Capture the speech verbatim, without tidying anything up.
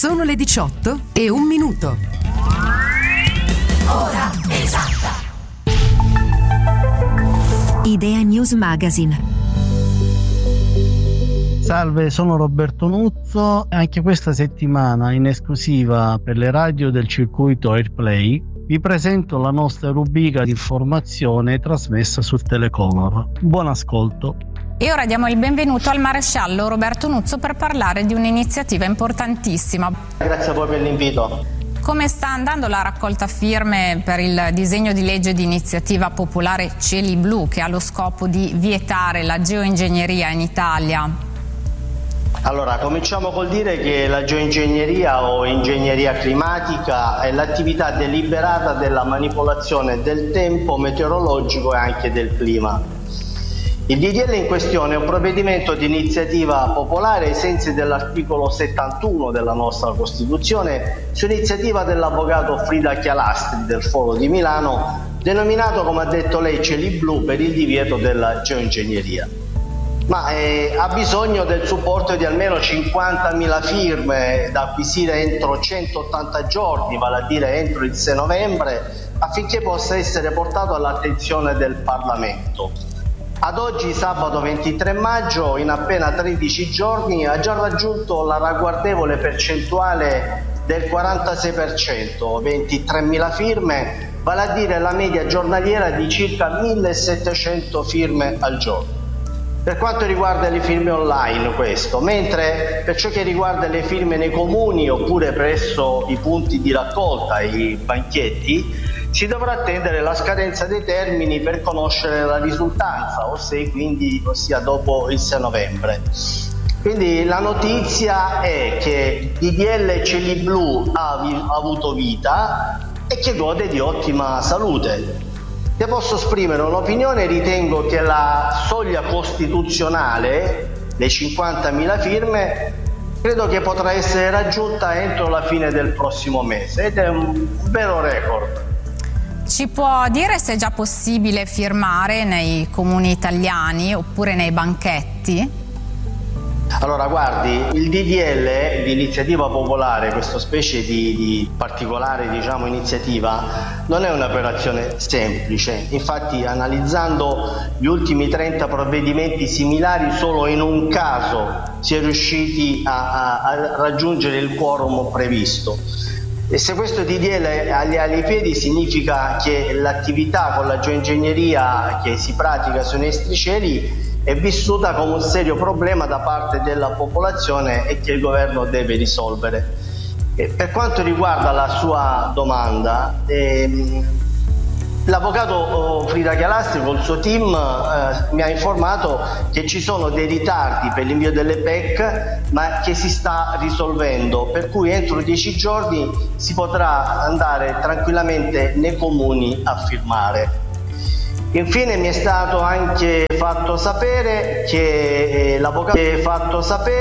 Sono le diciotto e un minuto. Ora esatta. Idea News Magazine. Salve, sono Roberto Nuzzo e anche questa settimana in esclusiva per le radio del circuito Airplay vi presento la nostra rubrica di informazione trasmessa su Telecolor. Buon ascolto. E ora diamo il benvenuto al maresciallo Roberto Nuzzo per parlare di un'iniziativa importantissima. Grazie a voi per l'invito. Come sta andando la raccolta firme per il disegno di legge di iniziativa popolare Cieli Blu, che ha lo scopo di vietare la geoingegneria in Italia? Allora, cominciamo col dire che la geoingegneria o ingegneria climatica è l'attività deliberata della manipolazione del tempo meteorologico e anche del clima. Il D D L in questione è un provvedimento di iniziativa popolare ai sensi dell'articolo settantuno della nostra Costituzione, su iniziativa dell'avvocato Frida Chialastri del Foro di Milano, denominato, come ha detto lei, Cieli Blu per il divieto della geoingegneria. Ma eh, ha bisogno del supporto di almeno cinquantamila firme da acquisire entro centottanta giorni, vale a dire entro il sei novembre, affinché possa essere portato all'attenzione del Parlamento. Ad oggi, sabato ventitré maggio, in appena tredici giorni, ha già raggiunto la ragguardevole percentuale del quarantasei per cento, ventitremila firme, vale a dire la media giornaliera di circa millesettecento firme al giorno. Per quanto riguarda le firme online questo, mentre per ciò che riguarda le firme nei comuni oppure presso i punti di raccolta, i banchetti, si dovrà attendere la scadenza dei termini per conoscere la risultanza, ossia quindi ossia dopo il sei novembre. Quindi la notizia è che D D L Cieli Blu ha, ha avuto vita e che gode di ottima salute. Se posso esprimere un'opinione, ritengo che la soglia costituzionale, le cinquantamila firme, credo che potrà essere raggiunta entro la fine del prossimo mese ed è un vero record. Ci può dire se è già possibile firmare nei comuni italiani oppure nei banchetti? Allora, guardi, il D D L di iniziativa popolare, questa specie di, di particolare diciamo, iniziativa, non è un'operazione semplice. Infatti, analizzando gli ultimi trenta provvedimenti similari, solo in un caso si è riusciti a, a, a raggiungere il quorum previsto. E se questo D D L è agli, agli piedi, significa che l'attività con la geoingegneria che si pratica sui nostri cieli è vissuta come un serio problema da parte della popolazione e che il governo deve risolvere. E per quanto riguarda la sua domanda, ehm, l'avvocato Frida Chialastri col suo team eh, mi ha informato che ci sono dei ritardi per l'invio delle P E C, ma che si sta risolvendo, per cui entro dieci giorni si potrà andare tranquillamente nei comuni a firmare. Infine mi è stato anche fatto sapere che eh, l'avvocato ha fatto sapere